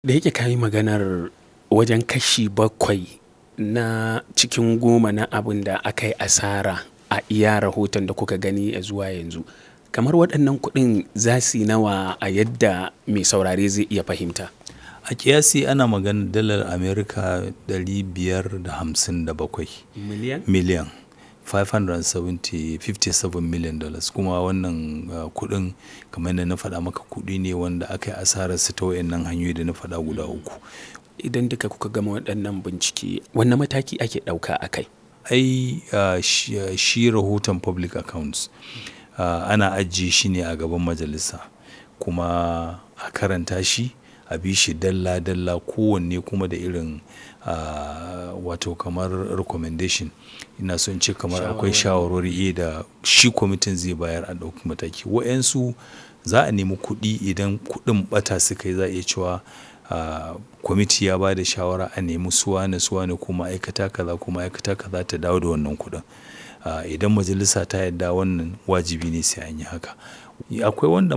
Da yake ka yi maganar wajen kashi 7 na cikin 10 na abin da aka yi asara a iya rahoton da kuka gani ya zuwa yanzu. Kamar waɗannan kuɗin za su yi nawa a yadda mai saurare zai iya fahimta? A ƙiyasi ana maganar dalar Amurka $557 Miliyan? miliyan, $557 million. Kuma wannan kuɗin kamar yadda na faɗa maka kuɗi ne wanda aka yi asararsu ta waɗannan hanyoyi da na faɗa guda uku. Idan duka kuka gama waɗannan bincike, wanne mataki ake ɗauka a kai? Shi rahoton public accounts ana ajiye shi ne a gaban majalisa kuma a karanta shi, a bi shi dalla-dalla kowanne kuma da irin wato kamar recommendation. Ina so in ce kamar akwai shawarwari da shi kwamitin zai bayar a ɗauki mataki. Waɗansu za a nemi kuɗi idan kuɗin ɓata suka yi za a iya cewa kwamiti ya ba da shawara a nemi su wane ko ma'aikata kaza ko ma'aikata kaza ta dawo da wannan kuɗin. Idan majalisa ta yarda wannan wajibi ne sai an yi haka. Akwai wanda